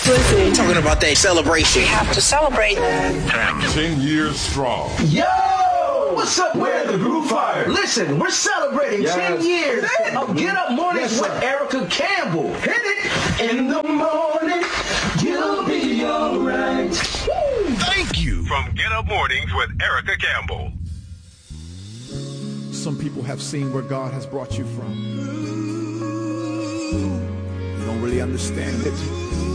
Listen. Talking about that celebration. We have to celebrate. 10 years strong. Yo! What's up? We're the Groove Fire. Listen, we're celebrating 10 years of Get Up Mornings with Erica Campbell. Hit it! In the morning, you'll be alright. Thank you. From Get Up Mornings with Erica Campbell. Some people have seen where God has brought you from. You don't really understand it.